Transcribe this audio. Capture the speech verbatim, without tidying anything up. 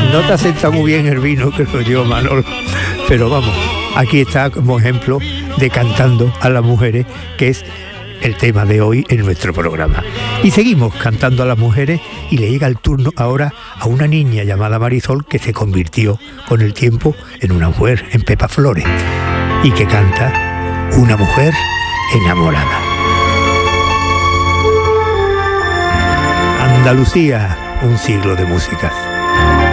No te acepta muy bien el vino, creo yo, Manolo, pero vamos, aquí está como ejemplo de cantando a las mujeres, que es el tema de hoy en nuestro programa. Y seguimos cantando a las mujeres y le llega el turno ahora a una niña llamada Marisol que se convirtió con el tiempo en una mujer, en Pepa Flores, y que canta Una mujer enamorada. Andalucía, un siglo de músicas.